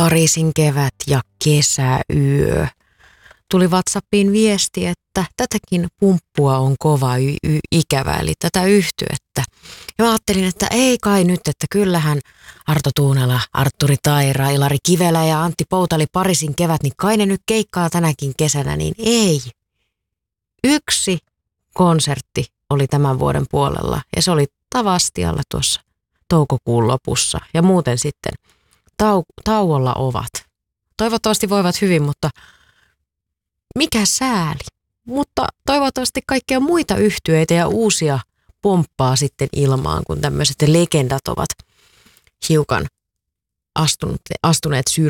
Pariisin kevät ja kesäyö. Tuli WhatsAppiin viesti, että tätäkin pumppua on kova ikävä, eli tätä yhtyettä. Ja mä ajattelin, että ei kai nyt, että kyllähän Arto Tuunela, Artturi Taira, Ilari Kivelä ja Antti Poutali Pariisin kevät, niin kai ne nyt keikkaa tänäkin kesänä, niin ei. Yksi konsertti oli tämän vuoden puolella ja se oli Tavastialla tuossa toukokuun lopussa ja muuten sitten tauolla ovat. Toivottavasti voivat hyvin, mutta mikä sääli. Mutta toivottavasti kaikkia muita yhtyeitä ja uusia pomppaa sitten ilmaan, kun tämmöiset legendat ovat hiukan astuneet syrjään.